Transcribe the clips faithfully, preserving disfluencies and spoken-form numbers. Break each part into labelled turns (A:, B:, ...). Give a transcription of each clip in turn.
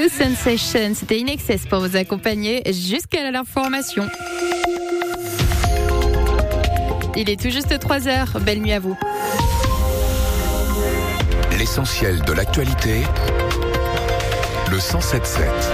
A: New Sensation, c'était In Excess pour vous accompagner jusqu'à l'information. Il est tout juste trois heures, belle nuit à vous.
B: L'essentiel de l'actualité, le cent sept sept.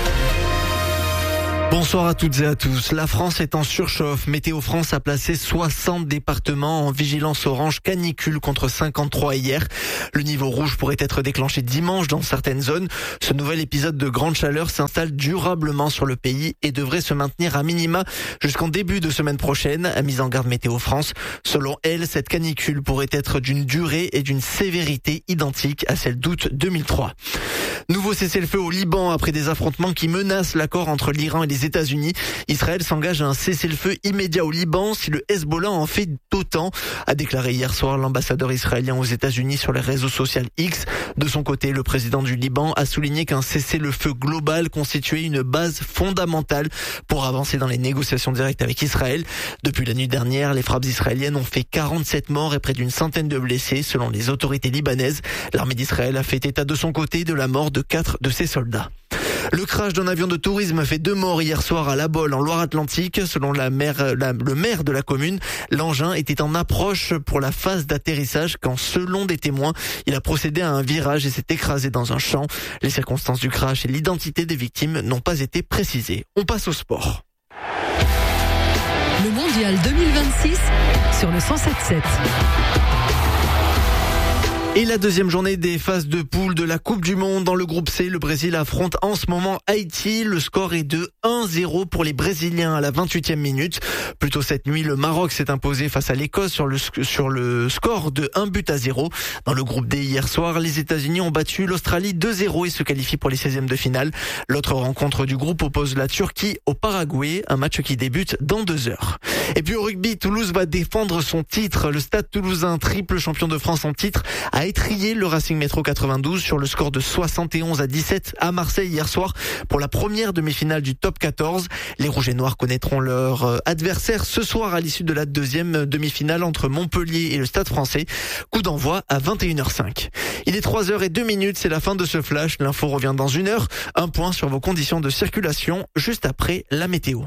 C: Bonsoir à toutes et à tous. La France est en surchauffe. Météo France a placé soixante départements en vigilance orange canicule contre cinquante-trois hier. Le niveau rouge pourrait être déclenché dimanche dans certaines zones. Ce nouvel épisode de grande chaleur s'installe durablement sur le pays et devrait se maintenir à minima jusqu'en début de semaine prochaine, a mis en garde Météo France. Selon elle, cette canicule pourrait être d'une durée et d'une sévérité identiques à celle d'août deux mille trois. Nouveau cessez-le-feu au Liban après des affrontements qui menacent l'accord entre l'Iran et les États-Unis. Israël s'engage à un cessez-le-feu immédiat au Liban si le Hezbollah en fait d'autant, a déclaré hier soir l'ambassadeur israélien aux États-Unis sur les réseaux sociaux X. De son côté, le président du Liban a souligné qu'un cessez-le-feu global constituait une base fondamentale pour avancer dans les négociations directes avec Israël. Depuis la nuit dernière, les frappes israéliennes ont fait quarante-sept morts et près d'une centaine de blessés selon les autorités libanaises. L'armée d'Israël a fait état de son côté de la mort de quatre de ses soldats. Le crash d'un avion de tourisme fait deux morts hier soir à La Baule en Loire-Atlantique. Selon la maire, la, le maire de la commune, l'engin était en approche pour la phase d'atterrissage quand, selon des témoins, il a procédé à un virage et s'est écrasé dans un champ. Les circonstances du crash et l'identité des victimes n'ont pas été précisées. On passe au sport.
D: Le mondial deux mille vingt-six sur le cent sept sept.
C: Et la deuxième journée des phases de poule de la Coupe du Monde. Dans le groupe C, le Brésil affronte en ce moment Haïti. Le score est de un zéro pour les Brésiliens à la vingt-huitième minute. Plus tôt cette nuit, le Maroc s'est imposé face à l'Écosse sur le, sur le score de un but à zéro. Dans le groupe D, hier soir, les États-Unis ont battu l'Australie deux zéro et se qualifient pour les seizièmes de finale. L'autre rencontre du groupe oppose la Turquie au Paraguay, un match qui débute dans deux heures. Et puis au rugby, Toulouse va défendre son titre. Le Stade Toulousain, triple champion de France en titre, a étrillé le Racing Métro quatre-vingt-douze sur le score de soixante et onze à dix-sept à Marseille hier soir pour la première demi-finale du top quatorze. Les Rouges et Noirs connaîtront leur adversaire ce soir à l'issue de la deuxième demi-finale entre Montpellier et le Stade Français. Coup d'envoi à vingt et une heures cinq. Il est trois heures zéro deux minutes, c'est la fin de ce flash. L'info revient dans une heure. Un point sur vos conditions de circulation juste après la météo.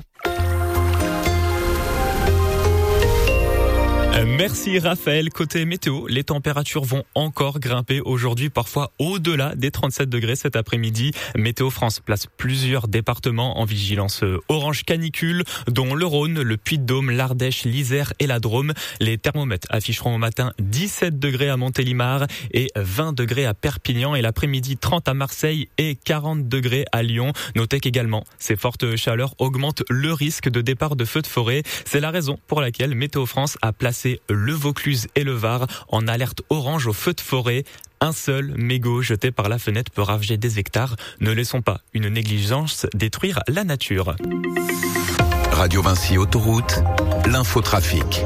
E: Merci Raphaël. Côté météo, les températures vont encore grimper aujourd'hui, parfois au-delà des trente-sept degrés cet après-midi. Météo France place plusieurs départements en vigilance orange canicule, dont le Rhône, le Puy-de-Dôme, l'Ardèche, l'Isère et la Drôme. Les thermomètres afficheront au matin dix-sept degrés à Montélimar et vingt degrés à Perpignan et l'après-midi trente à Marseille et quarante degrés à Lyon. Notez qu'également, ces fortes chaleurs augmentent le risque de départ de feux de forêt. C'est la raison pour laquelle Météo France a placé le Vaucluse et le Var en alerte orange au feu de forêt. Un seul mégot jeté par la fenêtre peut ravager des hectares. Ne laissons pas une négligence détruire la nature.
B: Radio Vinci Autoroute, l'infotrafic.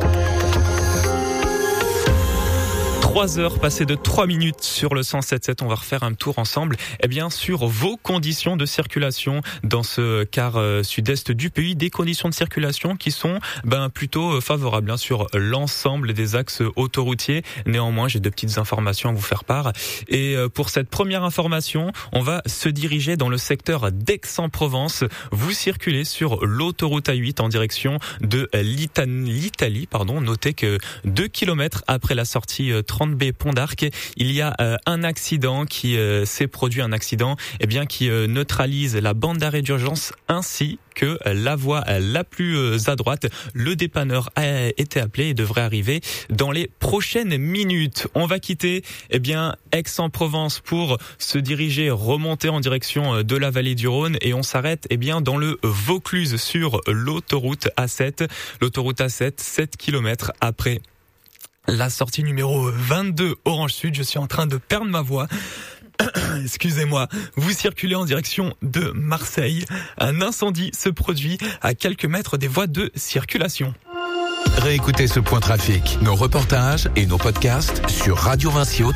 E: trois heures passées de trois minutes sur le cent sept sept. On va refaire un tour ensemble, eh bien, sur vos conditions de circulation dans ce quart euh, sud-est du pays. Des conditions de circulation qui sont ben, plutôt favorables hein, sur l'ensemble des axes autoroutiers. Néanmoins, j'ai deux petites informations à vous faire part. Et euh, pour cette première information, on va se diriger dans le secteur d'Aix-en-Provence. Vous circulez sur l'autoroute A huit en direction de l'Italie. Pardon. Notez que deux kilomètres après la sortie euh, trente B Pont d'Arc, il y a euh, un accident qui euh, s'est produit, un accident eh bien qui euh, neutralise la bande d'arrêt d'urgence ainsi que la voie la plus euh, à droite. Le dépanneur a été appelé et devrait arriver dans les prochaines minutes. On va quitter eh bien Aix-en-Provence pour se diriger, remonter en direction de la vallée du Rhône et on s'arrête eh bien dans le Vaucluse sur l'autoroute A sept. L'autoroute A sept, sept kilomètres après la sortie numéro vingt-deux Orange Sud. Je suis en train de perdre ma voix. Excusez-moi. Vous circulez en direction de Marseille. Un incendie se produit à quelques mètres des voies de circulation.
B: Réécoutez ce point trafic, nos reportages et nos podcasts sur Radio Vinci Autoroute.